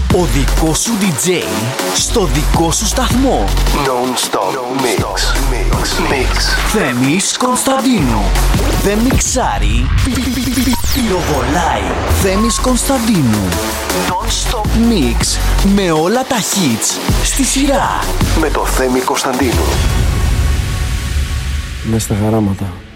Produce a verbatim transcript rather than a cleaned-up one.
Ο δικός σου ντι τζέι στο δικό σου σταθμό. Non-stop mix. Mix. Mix. Θέμης Κωνσταντίνου. Δεν μιξάρει, πυροβολάει. Θέμης Κωνσταντίνου. Non-stop mix με όλα τα hits στη σειρά. Με το Θέμη Κωνσταντίνου. Μες στα χαράματα.